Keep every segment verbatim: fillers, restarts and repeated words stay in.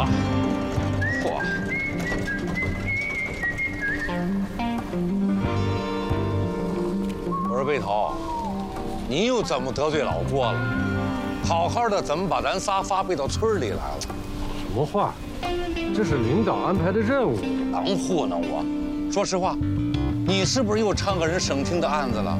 了。嚯！我说背头，你又怎么得罪老郭了？好好的怎么把咱仨发配到村里来了？ 什么话？这是领导安排的任务。 能糊弄我？说实话，你是不是又掺个人省厅的案子了？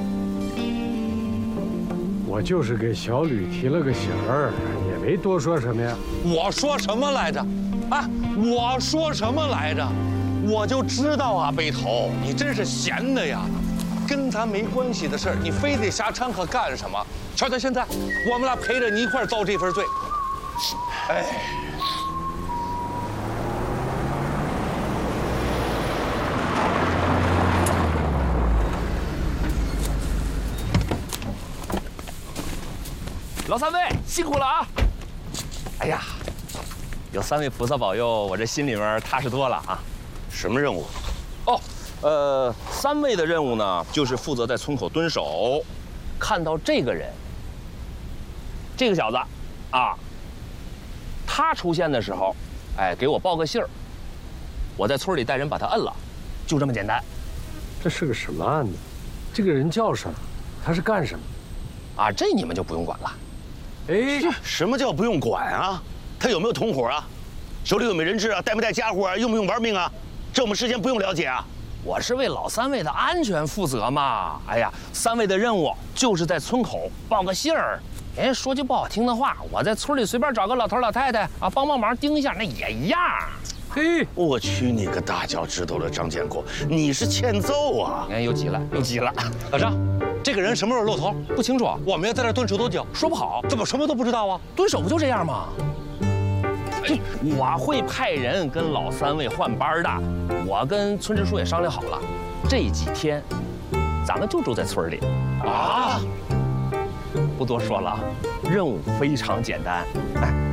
我就是给小吕提了个醒儿，也没多说什么呀。 我说什么来着？啊，我说什么来着？我就知道啊，背头，你真是闲的呀！跟咱没关系的事儿，你非得瞎掺和干什么？瞧瞧现在，我们俩陪着你一块儿遭这份罪。哎。 老三位辛苦了啊！哎呀，有三位菩萨保佑，我这心里面踏实多了啊。 什么任务？ 哦，呃，三位的任务呢，就是负责在村口蹲守，看到这个人，这个小子，啊，他出现的时候，哎，给我报个信儿，我在村里带人把他摁了，就这么简单。 这是个什么案子？这个人叫什么？他是干什么？ 啊，这你们就不用管了。 哎，什么叫不用管啊？他有没有同伙啊？手里有没有人质啊？带没带家伙啊？用不用玩命啊？这我们事先不用了解啊？ 我是为老三位的安全负责嘛。哎呀，三位的任务就是在村口报个信儿。哎，说句不好听的话，我在村里随便找个老头老太太啊，帮帮忙盯一下，那也一样。 嘿，我去你个大脚趾头的张建国，你是欠揍啊！ 你看又急了，又急了。 老张，这个人什么时候露头？ 不清楚， 我们要在这蹲守多久？ 说不好。 怎么什么都不知道啊？ 蹲守不就这样吗？哎，我会派人跟老三位换班的。我跟村支书也商量好了，这几天咱们就住在村里。啊！不多说了啊，任务非常简单。哎。